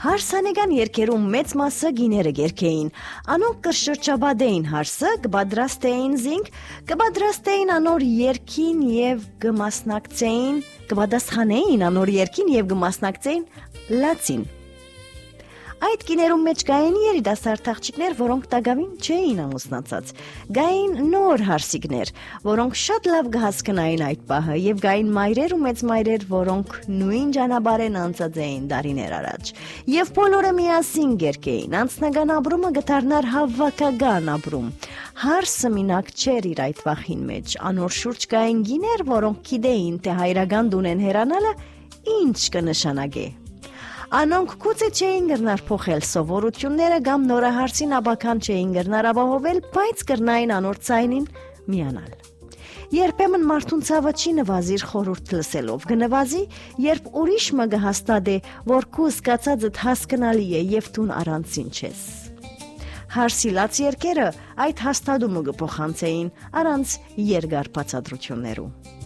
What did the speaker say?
Հարսանեկան երգերում մեծ մասը գիները երգեին, անոնք կշրջաբադեին հարսը, կպատրաստեին զինք, կպատրաստեին անոր երգին եւ կպատասխանեին անոր երգին եւ կմասնակցեին լացին։ Այդ գիներում մեջ գային երիտասարդ աղջիկներ, որոնք տագավին չէին ամուսնացած, գային նոր հարսիկներ, որոնք շատ լավ կհասկնային այդ պահը, եւ գային մայրեր ու մեծ մայրեր, որոնք նույն ճանապարհեն անցած էին դարիներ առաջ, եւ բոլորը միասին երգեին, անձնական ապրումը գտարնար հավաքական ապրում։ Հարսը մինակ չէր իր այդ վախին մեջ, անոր շուրջ գային գիներ, որոնք գիտեին, թե հայրական դունեն հեռանալը ինչ կնշանակե։ Անոնք գուցե չէին գրնար փոխել սովորությունները կամ նորահարսին աբական չէին գրնար ապահովել, բայց կրնային անոր ցայնին միանալ։ Երբեմն մարդուն ցավը չի նվազիր խորհուրդ լսելով, կնվազի, երբ ուրիշ մը կհաստատե, որ քու զգացածդ հասկանալի է եւ դուն առանցին չես։ Հարսիլած երկերը այդ հաստատումը կփոխանցեին առանց երկար բացատրություններու։